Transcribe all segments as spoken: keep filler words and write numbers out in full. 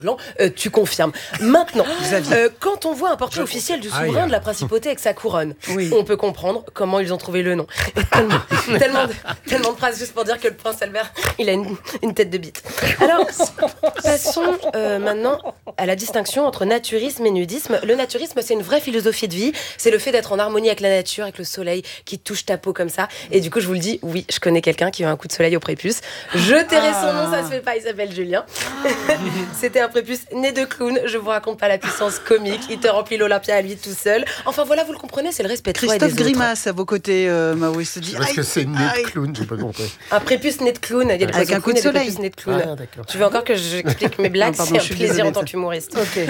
Blanc, euh, tu confirmes. Maintenant, euh, quand on voit un portrait officiel du souverain Aïe. de la principauté avec sa couronne, Oui. on peut comprendre comment ils ont trouvé le nom. Et tellement, tellement, de, tellement de phrases juste pour dire que le prince Albert, il a une, une tête de bite. Alors, passons euh, maintenant à la distinction entre naturisme et nudisme. Le naturisme, c'est une vraie philosophie de vie. C'est le fait d'être en harmonie avec la nature, avec le soleil qui touche ta peau comme ça. Et du coup, je vous le dis, oui, je connais quelqu'un qui a eu un coup de soleil au prépuce. Je tairai son nom, ça se fait pas, il s'appelle Julien. C'était un prépuce né de clown, je vous raconte pas la puissance comique, il te remplit l'Olympia à lui tout seul. Enfin voilà, vous le comprenez, c'est le respect de soi et des Christophe autres. Grimace à vos côtés, euh, Mao, il se dit. Parce aïe, que c'est né aïe. de clown, j'ai pas compris. Un prépuce né de clown, il y a des Avec poissons un coup de clowns et des soleil. prépuces nés de clown. Ah, d'accord. Tu veux encore que j'explique mes blagues? Non, pardon, C'est je un suis plaisir désolée en tant de ça. qu'humoriste. Ok.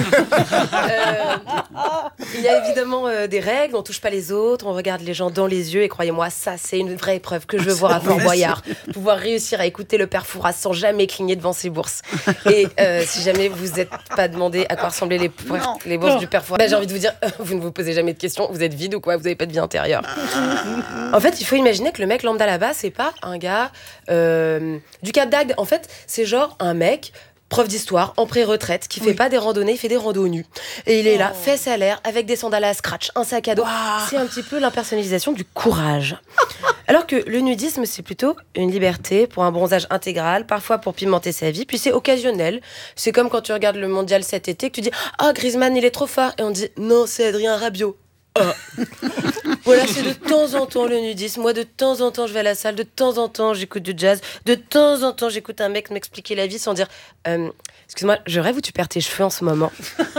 Euh, il y a évidemment euh, des règles, on touche pas les autres, on regarde les gens dans les yeux et croyez-moi, ça c'est une vraie épreuve que je veux voir à Fort Boyard. Pouvoir réussir à écouter le père Fouras sans jamais cligner devant ses bourses. Et euh, si jamais vous n'êtes pas demandé à quoi ressemblaient les, po- Non. les bourses du père Fouras, bah, j'ai envie de vous dire, euh, vous ne vous posez jamais de questions, vous êtes vide ou quoi, vous n'avez pas de vie intérieure. En fait, il faut imaginer que le mec lambda là-bas, c'est pas un gars euh, du Cap d'Agde. En fait, c'est genre un mec prof d'histoire, en pré-retraite, qui fait Oui. pas des randonnées, il fait des randos nus. Et il est là, fesses à l'air, avec des sandales à scratch, un sac à dos. C'est un petit peu l'impersonnalisation du courage. Alors que le nudisme, c'est plutôt une liberté pour un bronzage intégral, parfois pour pimenter sa vie, puis c'est occasionnel. C'est comme quand tu regardes le mondial cet été, que tu dis « Ah, Griezmann, il est trop fort !» Et on dit « Non, c'est Adrien Rabiot. » Ah. Voilà, c'est de temps en temps le nudisme. Moi, de temps en temps, je vais à la salle. De temps en temps, j'écoute du jazz. De temps en temps, j'écoute un mec m'expliquer la vie sans dire euh, excuse-moi, je rêve ou tu perds tes cheveux en ce moment.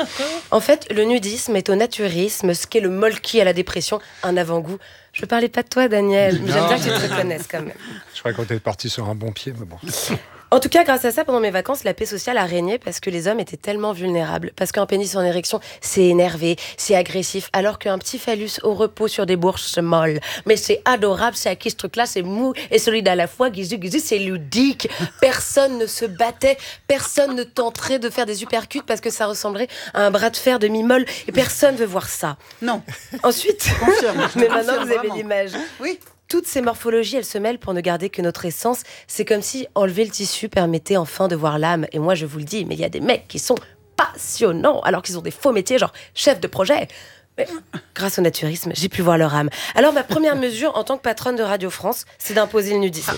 En fait, le nudisme est au naturisme ce qu'est le molki à la dépression, un avant-goût. Je parlais pas de toi, Daniel, mais j'aime bien que tu te reconnaisses quand même. Je crois qu'on était parti sur un bon pied, mais bon. En tout cas, grâce à ça, pendant mes vacances, la paix sociale a régné parce que les hommes étaient tellement vulnérables. Parce qu'un pénis en érection, c'est énervé, c'est agressif, alors qu'un petit phallus au repos sur des bourses, c'est molle. Mais c'est adorable, c'est acquis ce truc-là, c'est mou et solide à la fois. Guizu, guizu, c'est ludique. Personne ne se battait, personne ne tenterait de faire des uppercuts parce que ça ressemblerait à un bras de fer de mi-molle et personne veut voir ça. Non. Ensuite, Confirme. mais maintenant Confirme, vous avez vraiment. l'image. Oui. Toutes ces morphologies, elles se mêlent pour ne garder que notre essence. C'est comme si enlever le tissu permettait enfin de voir l'âme. Et moi, je vous le dis, mais il y a des mecs qui sont passionnants, alors qu'ils ont des faux métiers, genre chef de projet. Mais grâce au naturisme, j'ai pu voir leur âme. Alors, ma première mesure en tant que patronne de Radio France, c'est d'imposer le nudisme.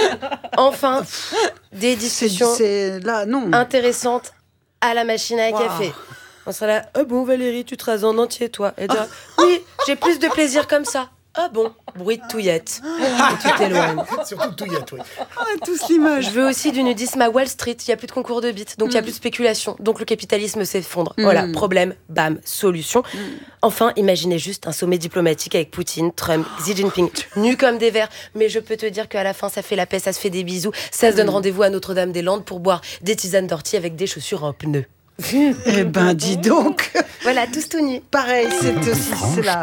Enfin, des C'est, discussions c'est là, non. intéressantes à la machine à Wow. café. On serait là, ah bon Valérie, tu te rases en entier toi. Et dire, oui, j'ai plus de plaisir comme ça. Ah bon, bruit de touillette. Et tu t'éloignes. Surtout touillette, oui. On a tous l'image. Je veux aussi du nudisme à Wall Street. Il n'y a plus de concours de bites, donc il n'y a plus de spéculation. Donc le capitalisme s'effondre. Voilà, problème, bam, solution. Enfin, imaginez juste un sommet diplomatique avec Poutine, Trump, Xi Jinping, nus comme des vers. Mais je peux te dire qu'à la fin, ça fait la paix, ça se fait des bisous. Ça se donne rendez-vous à Notre-Dame-des-Landes pour boire des tisanes d'ortie avec des chaussures en pneus. Eh ben, dis donc. Voilà, tous tout nus. Pareil, c'est aussi cela.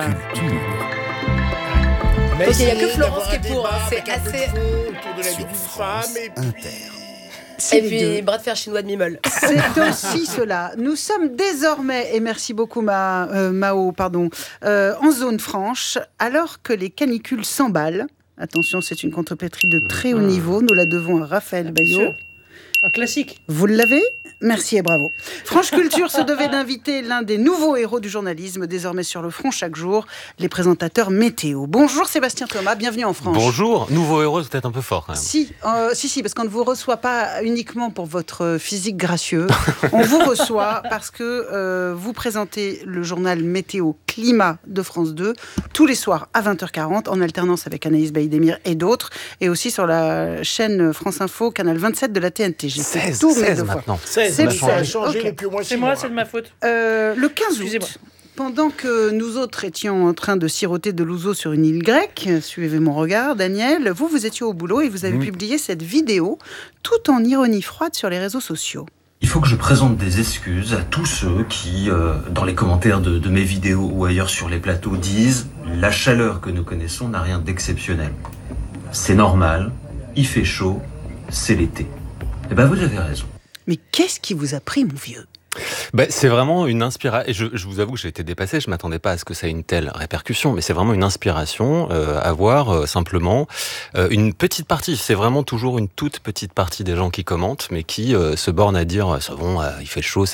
On a Donc, il y a essayé que Florence d'avoir qui est un pour, débat hein, c'est avec un peu de assez- fond autour de la vie d'une femme, et puis... C'est Et les puis, deux. bras de fer chinois de mi-molle. C'est aussi cela. Nous sommes désormais, et merci beaucoup Ma, euh, Mao, pardon, euh, en zone franche, alors que les canicules s'emballent. Attention, c'est une contrepétrie de très haut niveau. Nous la devons à Raphaël Bayot. sûr. Un classique. Vous l'avez ? Merci et bravo. France Culture se devait d'inviter l'un des nouveaux héros du journalisme, désormais sur le front chaque jour, les présentateurs météo. Bonjour Sébastien Thomas, bienvenue en France. Bonjour, nouveau héros, c'est peut-être un peu fort quand même. Si, euh, si, si, parce qu'on ne vous reçoit pas uniquement pour votre physique gracieux. On vous reçoit parce que euh, vous présentez le journal météo climat de France deux tous les soirs à vingt heures quarante en alternance avec Anaïs Baïdemir et d'autres, et aussi sur la chaîne France Info, canal vingt-sept de la T N T. J'ai fait seize, tous mes seize devoirs. maintenant. seize. C'est Ça a changé, changé Ok. depuis au moins C'est six moi, mois. c'est de ma faute. Euh, le quinze Excusez-moi. août, pendant que nous autres étions en train de siroter de l'ouzo sur une île grecque, suivez mon regard, Daniel, vous, vous étiez au boulot et vous avez Mmh. publié cette vidéo tout en ironie froide sur les réseaux sociaux. Il faut que je présente des excuses à tous ceux qui, euh, dans les commentaires de, de mes vidéos ou ailleurs sur les plateaux, disent « La chaleur que nous connaissons n'a rien d'exceptionnel. C'est normal, il fait chaud, c'est l'été. » Eh ben vous avez raison. Mais qu'est-ce qui vous a pris, mon vieux ? Bah, c'est vraiment une inspiration. Et je, je vous avoue que j'ai été dépassé. Je m'attendais pas à ce que ça ait une telle répercussion. Mais c'est vraiment une inspiration euh, à voir euh, simplement euh, une petite partie. C'est vraiment toujours une toute petite partie des gens qui commentent, mais qui euh, se bornent à dire « ça bon, euh, il fait chaud,